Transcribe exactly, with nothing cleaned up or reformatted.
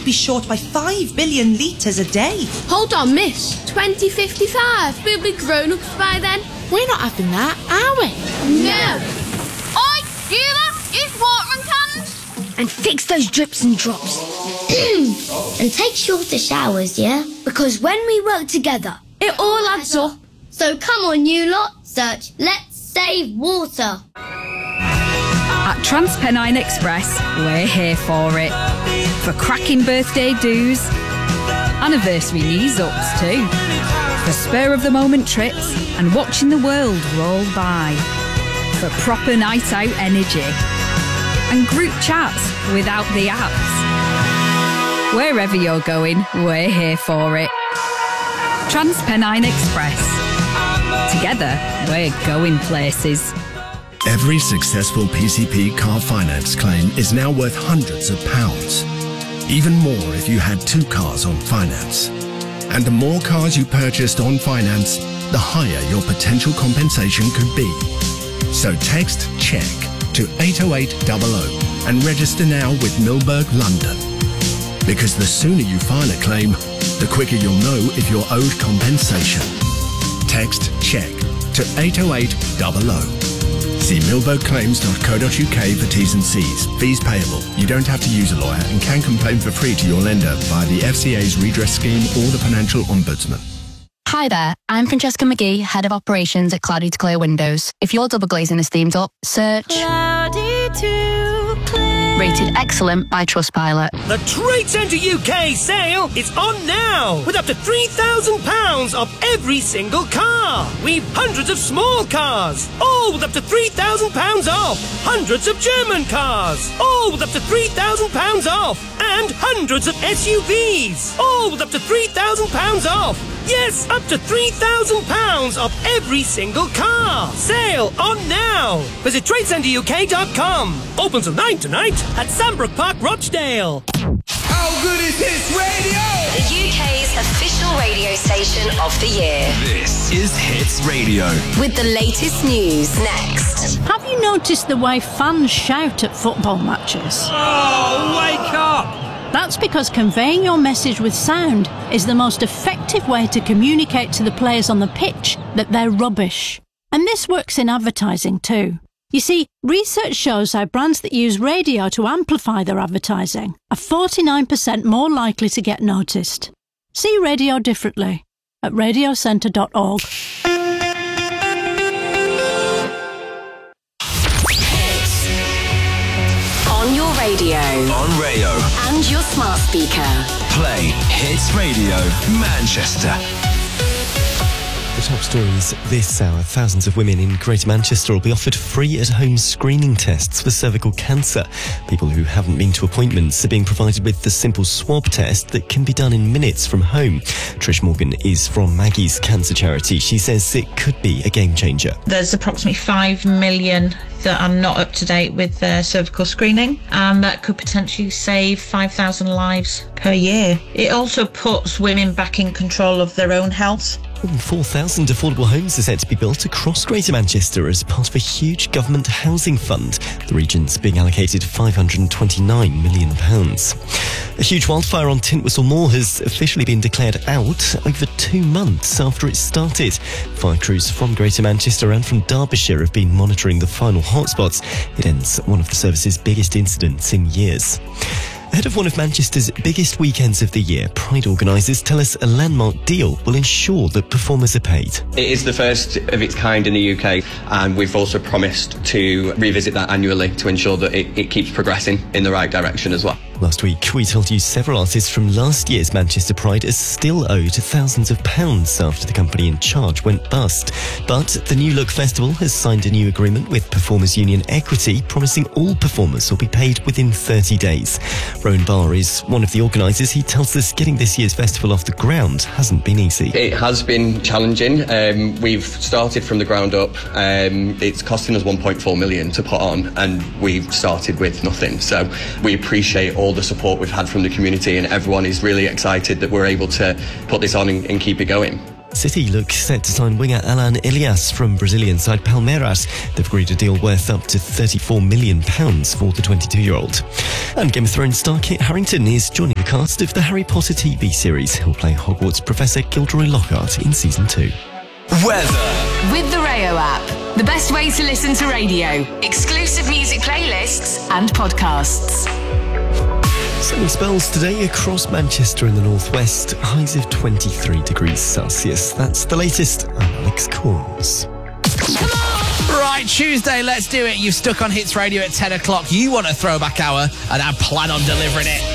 be short by five billion litres a day. Hold on, miss. twenty fifty-five. We'll be grown-ups by then. We're not having that, are we? No. Oi, Sheila, it's watering cans. And fix those drips and drops. And take shorter showers, yeah? Because when we work together, it all adds up. So come on, you lot. Search Let's Save Water. At TransPennine Express, we're here for it. For cracking birthday do's, anniversary knees-ups too. For spur-of-the-moment trips and watching the world roll by. For proper night-out energy. And group chats without the apps. Wherever you're going, we're here for it. TransPennine Express. Together, we're going places. Every successful P C P car finance claim is now worth hundreds of pounds. Even more if you had two cars on finance. And the more cars you purchased on finance, the higher your potential compensation could be. So text CHECK to eight oh eight hundred and register now with Milberg London. Because the sooner you file a claim, the quicker you'll know if you're owed compensation. Text CHECK to eight oh eight hundred. See milberg claims dot co dot uk for T's and C's. Fees payable. You don't have to use a lawyer and can complain for free to your lender via the F C A's redress scheme or the Financial Ombudsman. Hi there, I'm Francesca McGee, Head of Operations at Cloudy to Clear Windows. If your double glazing is themed up, search Cloudy to Clear. Rated excellent by Trustpilot. The Trade Centre U K sale is on now, with up to three thousand pounds off every single car. We've hundreds of small cars, all with up to three thousand pounds off. Hundreds of German cars, all with up to three thousand pounds off. And hundreds of S U Vs, all with up to three thousand pounds off. Yes, up to three thousand pounds off every single car. Sale on now. Visit trade centre U K dot com. Open till nine tonight at Sandbrook Park, Rochdale. How good is Hits Radio? The U K's official radio station of the year. This is Hits Radio. With the latest news next. Have you noticed the way fans shout at football matches? Oh, wake up! That's because conveying your message with sound is the most effective way to communicate to the players on the pitch that they're rubbish. And this works in advertising too. You see, research shows how brands that use radio to amplify their advertising are forty-nine percent more likely to get noticed. See radio differently at radio centre dot org. On your radio. On Rayo. And your smart speaker. Play Hits Radio Manchester. The top stories this hour. Thousands of women in Greater Manchester will be offered free at-home screening tests for cervical cancer. People who haven't been to appointments are being provided with the simple swab test that can be done in minutes from home. Trish Morgan is from Maggie's Cancer Charity. She says it could be a game changer. There's approximately five million that are not up to date with their cervical screening, and that could potentially save five thousand lives per year. It also puts women back in control of their own health. More than four thousand affordable homes are set to be built across Greater Manchester as part of a huge government housing fund. The region's being allocated five hundred twenty-nine million pounds. A huge wildfire on Tintwistle Moor has officially been declared out over two months after it started. Fire crews from Greater Manchester and from Derbyshire have been monitoring the final hotspots. It ends one of the service's biggest incidents in years. Ahead of one of Manchester's biggest weekends of the year, Pride organisers tell us a landmark deal will ensure that performers are paid. It is the first of its kind in the U K, and we've also promised to revisit that annually to ensure that it, it keeps progressing in the right direction as well. Last week, we told you several artists from last year's Manchester Pride are still owed thousands of pounds after the company in charge went bust. But the New Look Festival has signed a new agreement with Performers Union Equity, promising all performers will be paid within thirty days. Rowan Barr is one of the organisers. He tells us getting this year's festival off the ground hasn't been easy. It has been challenging. Um, we've started from the ground up. Um, it's costing us one point four million to put on, and we've started with nothing. So we appreciate all the support we've had from the community, and everyone is really excited that we're able to put this on and, and keep it going. City look set to sign winger Alan Elias from Brazilian side Palmeiras. They've agreed a deal worth up to thirty-four million pounds for the twenty-two-year-old. And Game of Thrones star Kit Harington is joining the cast of the Harry Potter T V series. He'll play Hogwarts Professor Gilderoy Lockhart in season two. Weather. With the Rayo app, the best way to listen to radio, exclusive music playlists and podcasts. Sunny spells today across Manchester and the northwest, highs of twenty-three degrees Celsius. That's the latest. I'm Alex Corns. Right, Tuesday, let's do it. You've stuck on Hits Radio at ten o'clock. You want a throwback hour, and I plan on delivering it.